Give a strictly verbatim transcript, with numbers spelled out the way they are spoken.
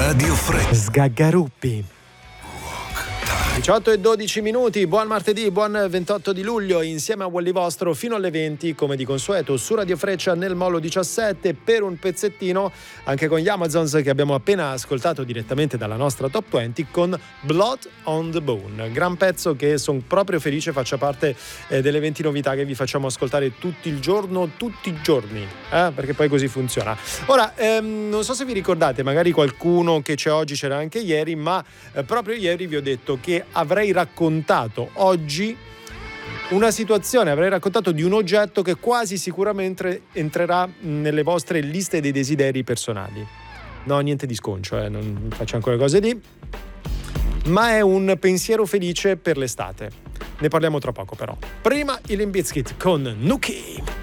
Radio Freccia. Sgaggaruppi. diciotto e dodici minuti, buon martedì, buon ventotto di luglio, insieme a Wally Vostro fino alle venti, come di consueto, su Radio Freccia nel Molo diciassette per un pezzettino, anche con gli Amazons che abbiamo appena ascoltato direttamente dalla nostra Top venti con Blood on the Bone, gran pezzo che sono proprio felice faccia parte eh, delle venti novità che vi facciamo ascoltare tutti il giorno, tutti i giorni, eh? Perché poi così funziona. Ora, ehm, non so se vi ricordate, magari qualcuno che c'è oggi c'era anche ieri, ma eh, proprio ieri vi ho detto che avrei raccontato oggi una situazione, avrei raccontato di un oggetto che quasi sicuramente entrerà nelle vostre liste dei desideri personali. No, niente di sconcio, eh, non facciamo quelle cose lì, ma è un pensiero felice per l'estate. Ne parliamo tra poco però. Prima i Limp Bizkit con Nuki.